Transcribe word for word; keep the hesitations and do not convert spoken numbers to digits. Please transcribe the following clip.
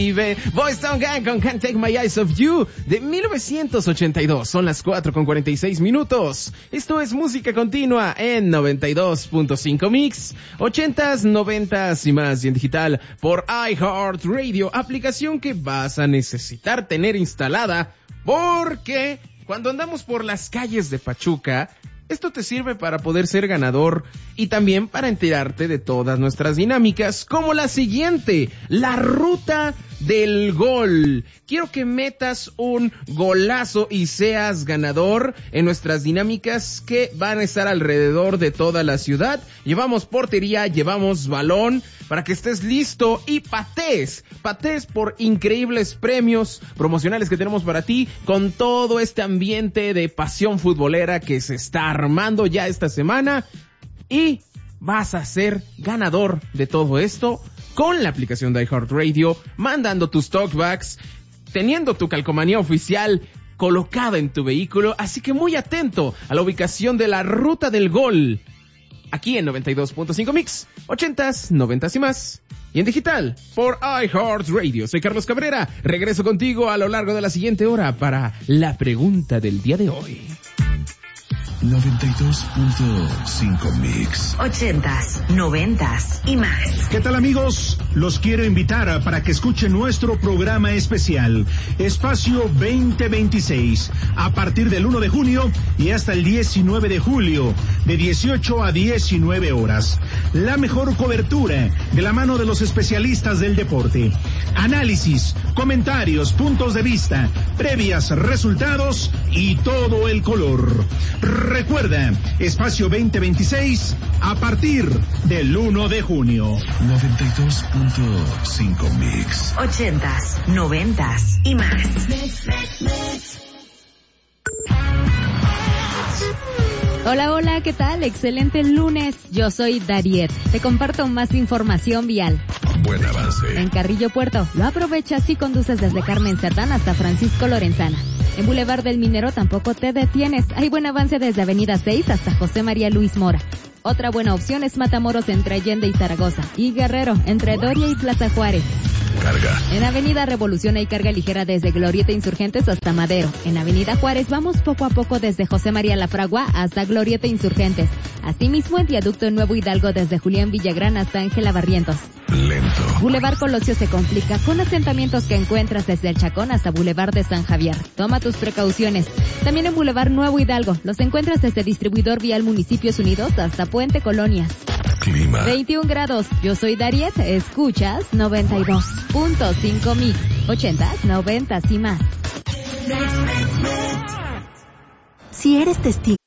Boys Town Gang con Can't Take My Eyes Off You de mil novecientos ochenta y dos. Son las cuatro con cuarenta y seis minutos. Esto es música continua en noventa y dos punto cinco Mix. Ochentas, noventas y más y en digital por iHeartRadio. Aplicación que vas a necesitar tener instalada porque cuando andamos por las calles de Pachuca, esto te sirve para poder ser ganador y también para enterarte de todas nuestras dinámicas, como la siguiente, la ruta del gol. Quiero que metas un golazo y seas ganador en nuestras dinámicas que van a estar alrededor de toda la ciudad. Llevamos portería, llevamos balón para que estés listo y patees, patees por increíbles premios promocionales que tenemos para ti con todo este ambiente de pasión futbolera que se está armando ya esta semana y vas a ser ganador de todo esto con la aplicación de iHeartRadio, mandando tus talkbacks, teniendo tu calcomanía oficial colocada en tu vehículo, así que muy atento a la ubicación de la ruta del gol, aquí en noventa y dos punto cinco Mix, ochentas, noventas y más, y en digital por iHeartRadio. Soy Carlos Cabrera, regreso contigo a lo largo de la siguiente hora para la pregunta del día de hoy. noventa y dos punto cinco Mix. Ochentas, noventas y más. ¿Qué tal, amigos? Los quiero invitar para que escuchen nuestro programa especial, Espacio veinte veintiséis, a partir del uno de junio y hasta el diecinueve de julio, de dieciocho a diecinueve horas. La mejor cobertura de la mano de los especialistas del deporte. Análisis, comentarios, puntos de vista, previas, resultados y todo el color. Recuerda, Espacio veinte veintiséis a partir del uno de junio. noventa y dos punto cinco Mix. Ochentas, noventas y más. Hola, hola, ¿qué tal? Excelente lunes. Yo soy Dariet. Te comparto más información vial. Buen avance. En Carrillo Puerto, lo aprovechas y conduces desde Carmen Cerdán hasta Francisco Lorenzana. En Boulevard del Minero tampoco te detienes. Hay buen avance desde Avenida seis hasta José María Luis Mora. Otra buena opción es Matamoros entre Allende y Zaragoza. Y Guerrero entre Doria y Plaza Juárez. Carga. En Avenida Revolución hay carga ligera desde Glorieta Insurgentes hasta Madero. En Avenida Juárez vamos poco a poco desde José María La Fragua hasta Glorieta Insurgentes. Asimismo en Viaducto Nuevo Hidalgo desde Julián Villagrán hasta Ángela Barrientos. Lento. Boulevard Colosio se complica con asentamientos que encuentras desde El Chacón hasta Boulevard de San Javier. Toma tus precauciones. También en Boulevard Nuevo Hidalgo los encuentras desde Distribuidor Vial Municipios Unidos hasta Puente Colonias. Clima. veintiún grados. Yo soy Dariet. Escuchas noventa y dos punto cinco Mix. ochentas, noventas y más. Si eres testigo